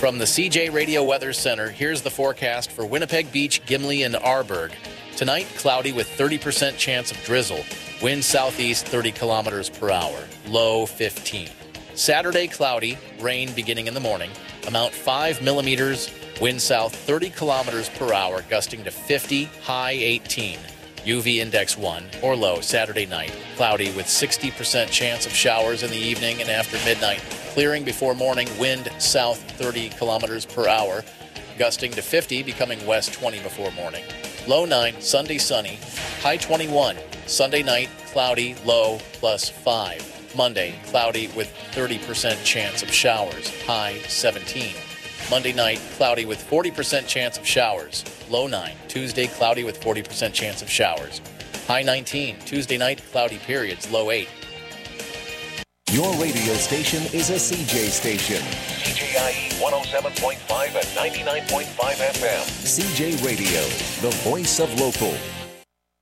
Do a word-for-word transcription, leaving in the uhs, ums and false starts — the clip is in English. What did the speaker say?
From the C J Radio Weather Center, here's the forecast for Winnipeg Beach, Gimli, and Arborg. Tonight, cloudy with thirty percent chance of drizzle. Wind southeast thirty kilometers per hour. Low fifteen. Saturday, cloudy. Rain beginning in the morning. Amount five millimeters. Wind south thirty kilometers per hour, gusting to fifty. High eighteen. U V index one or low Saturday night. Cloudy with sixty percent chance of showers in the evening and after midnight. Clearing before morning. Wind south thirty kilometers per hour, gusting to fifty, becoming west twenty before morning. Low nine. Sunday sunny. High twenty-one. Sunday night cloudy. Low plus five. Monday cloudy with thirty percent chance of showers. High seventeen. Monday night, cloudy with forty percent chance of showers. Low nine. Tuesday, cloudy with forty percent chance of showers. High nineteen. Tuesday night, cloudy periods. Low eight. Your radio station is a C J station. C J I E one oh seven point five and ninety-nine point five F M. C J Radio, the voice of local.